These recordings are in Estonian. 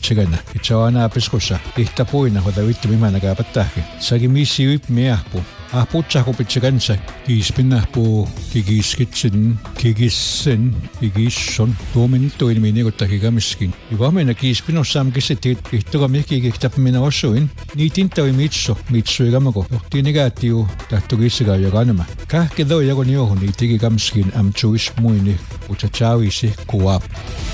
Kichagana, Kichawana Pescosa, Itapoina, what the Vitamanaga Pataki, Sagimisi Wip Meapo, Apuchaco Pichagansa, Kispinapo, Kigis Kitchen, Kigisen, Kigison, Dominito in Minego Takigamiskin. Ivamena Kispino Sam Gisetit, Itogamiki Tapmina also in, Nitinta Mitso, Mitsuigamago, Tinigatio, Tatugisaga Yaganama. Kakedo Yagonio, Nitigamskin, Am Jewish Muini, Uchachawisi, Coop.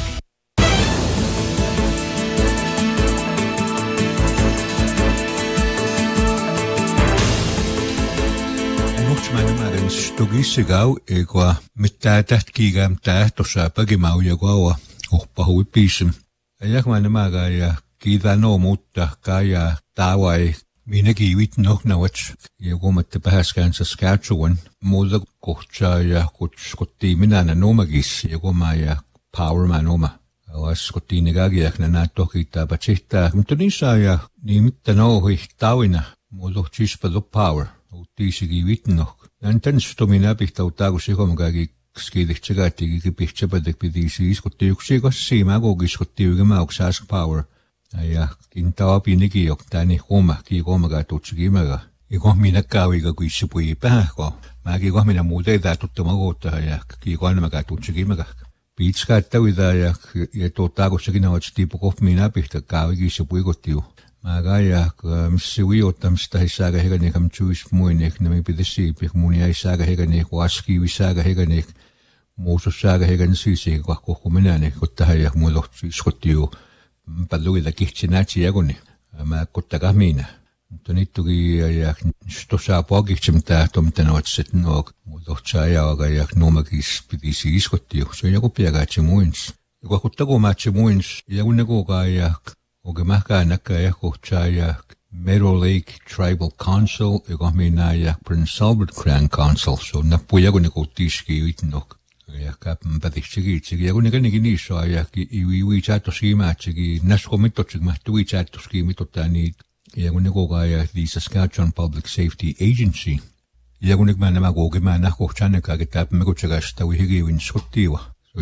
Stogisigaw egwa mittatat kigam ta tosa pagimau yagwa pahui pisem ayak manamaga ya kidano mutta kaya tawai minagi wit nok nawach yagomat bahaskan Saskatchewan moda kocha ya kotti minana nomagis yagoma ya power manoma was kotti negagi yak na tokita bachita mtunisa ya nimitano hi tawina modo chispa do power utisigi wit nok Antan stomina pihtauttaako sikomagagi skidichtsagati kipichtsapatag pidisi iskottiuksiikos siimaagoogiskottiugimauksaas power ja kintawa pinigiok tani koma kiikomaga tutsigimaga ikominakkawiga kuissipui pähko maagikomina muuteita tuttamagoota ja kiikoanamaga tutsigimaga piitskaattawida ja tuottaakossakinawats tiipukofmina pihtakaawigissipuikottiu Magaya, Missui Otamsta Saga Heganik, am Jewish Muinik, Namipidisi, Munia Saga Heganik, Waski, Saga Heganik, Moso Saga Hegan Sisi, Wakominani, Kotaya, Molo, Scotio, Padui, the Kitchenachi Agoni, Makotagamina. Tonitugi, Stosa Pogichim Tatum Tenot Setnog, Modochaya, Gayak Nomagis, Pidisi, Scotio, so Yagopiagachi Muins. Wakotago Machi Muins, Yagunego Gayak. Ogamaka Nakaya Chaya Meadow Lake Tribal Council, Egominaya Prince Albert Crown Council, so Napuyagoniko Tishki Witnok, Yakap Patishigi, Yagonigani, so Ayaki, we chat to ski matchigi, Nascomitochig Matu chat to ski mitotani, Yagonigogaya, the Saskatchewan Public Safety Agency. Yagonigmanamagogimanako Chanaka get up Megochagasta, we give in Sotiwa.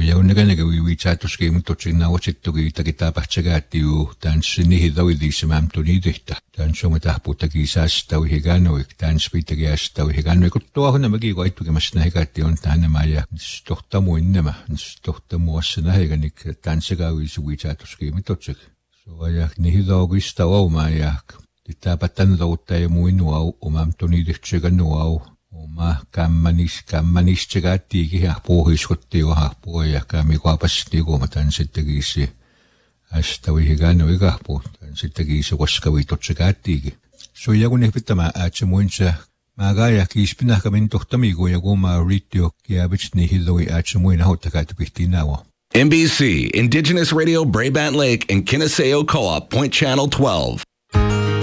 We chat to scheme to China, watch it to get a guitar pachagati, dance in the Dawidis, Mam to need it. Dan Shomata Putagisas, Tawiganoic, Dan Spitagas, Tawigano, could talk on a magi white to the Masnagati on Tanamaya, Stochtamo in Nema, and Stochtamo Sanaganic, Tansaga is we chat to scheme to check. So I yak Nihidogista, oh my yak, the Tapatan Lota Muino, or Mam to need it chegano. Ma kammanis chagati ki pohis kotti o hapo ya kami kwapasti ko matan sittagisi astawi higano igapo tan sittagisi waskawi tochagati so yagun epitama achemuincha magaya ki ispina kamin tohtamigo yagoma ritio ki abichni hiloi achemuina hotakat pihtinawo NBC Indigenous Radio Brabant Lake and Kineseo Co-op Point Channel 12